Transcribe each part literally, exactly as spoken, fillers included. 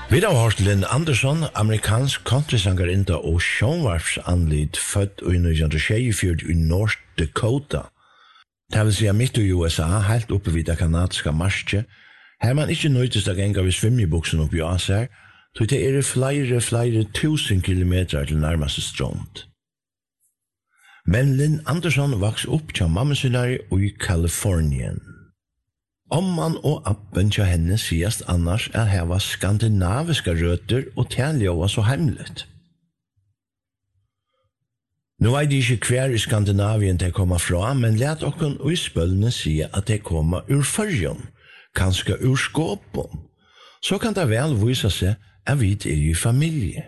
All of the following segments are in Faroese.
Vi har hørt Lynn Anderson, amerikansk countrysangerinta og sjónvarpsanlit født i nítjan tjúgufjøruti i North Dakota. Det vil si mitt i U S A, helt oppe vid det kanadiska marsje, her man ikke nøytist å genga ved svimmibuksen oppi Aser, så det er flere, flere tusen kilometer til nærmeste strand. Men Lynn Anderson vaks opp til mammasinari i Kalifornien. Omman og appen til henne sigast annars er heva skandinaviska røtter og tæljóa så heimlet. Nå er det ikke hver i Skandinavien de kommer fra, men let okken og i spølene si at de kommer ur Førjun, kanskje ur Skåpon. Så kan det vel vise seg at vi er i familie.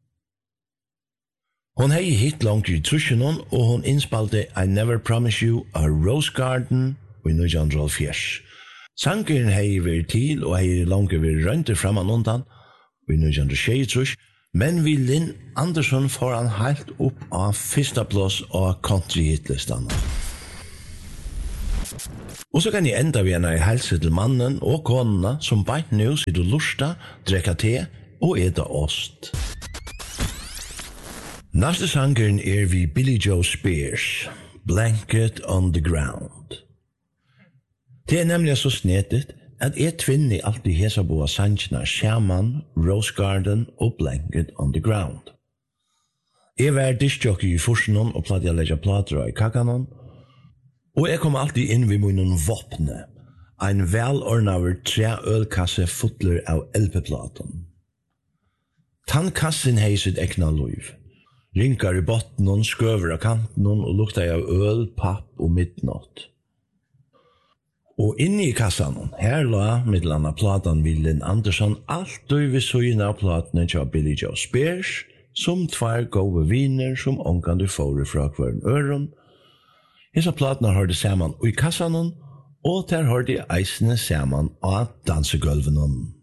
Hon hei hit langt i trusjonen, og hon innspalte I Never Promise You a Rose Garden i nítjan hálvfjerðs. Sangeren hei vært til, og hei langt vært rønter framan undan i nítjan sjeyogtrýss, men vi Lynn Anderson får han helt opp av fyrsta plass av country-hitlistan. Og så kan jeg enda vi i helse til mannen og konene som beint nu sitter lusta, drekka te og eda ost. Næste sangeren er vi Billy Joe Spears, Blanket on the Ground. Det er nemlig så snedet at jeg tvinner alltid hesa boa sangina Shaman, Rose Garden og Blanket on the Ground. Jeg var diskjockey i fursenon og platt jeg legge plater i kakanon, og jeg kom alltid inn ved munnen våpne, ein velordnaver tre ølkasse fotler av L P-platen. Tannkassen hei sitt ekna liv. Rinkar i bottenen, skøver av kanten og lukta av øl, papp og midnatt. Og inni i kassan, her la middelanna platan vi Lynn Anderson alt og vi søgin av platene til Billy Joe Spears, som tvær gode viner som omkan du får fra kvaren øren. Hesa platene har det saman i kassan, og der har de eisene saman av dansegulvenen.